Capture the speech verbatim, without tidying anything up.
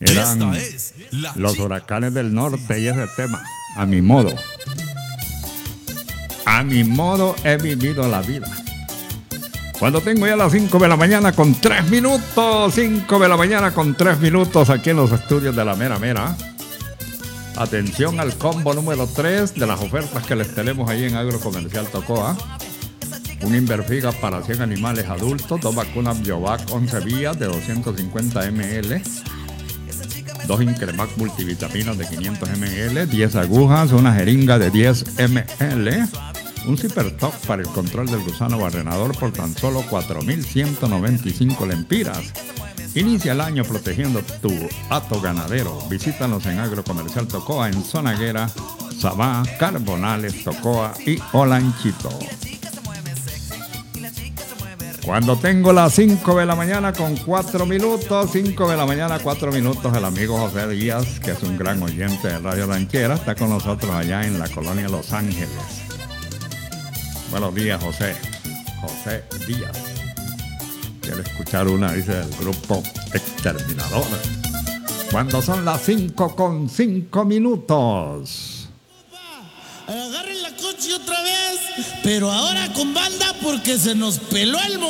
Eran los huracanes del norte y ese tema, a mi modo. A mi modo he vivido la vida. Cuando tengo ya las cinco de la mañana con tres minutos, cinco de la mañana con tres minutos aquí en los estudios de la Mera Mera. Atención al combo número tres de las ofertas que les tenemos ahí en Agrocomercial Tocoa. Un Inverfiga para cien animales adultos, dos vacunas Biovac once vías de doscientos cincuenta mililitros, dos Incremac multivitaminas de quinientos mililitros, diez agujas, una jeringa de diez mililitros, un Cypertox para el control del gusano barrenador por tan solo cuatro mil ciento noventa y cinco lempiras. Inicia el año protegiendo tu hato ganadero. Visítanos en Agrocomercial Tocoa en Zonaguera, Sabá, Carbonales, Tocoa y Olanchito. Cuando tengo las cinco de la mañana con cuatro minutos, cinco de la mañana, cuatro minutos, el amigo José Díaz, que es un gran oyente de Radio Ranchera, está con nosotros allá en la colonia Los Ángeles. Buenos días, José. José Díaz. Quiero escuchar una, dice, del grupo Exterminador. Cuando son las cinco con cinco minutos. Agarren la coche otra vez, pero ahora con banda porque se nos peló el